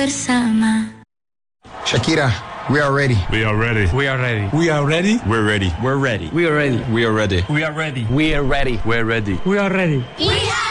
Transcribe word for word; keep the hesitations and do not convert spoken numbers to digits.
bersama. Shakira, we are ready. We are ready. We are ready. We are ready. We're ready. We're ready. We are ready. We are ready. We are ready. We are ready. We're ready. We are ready. We are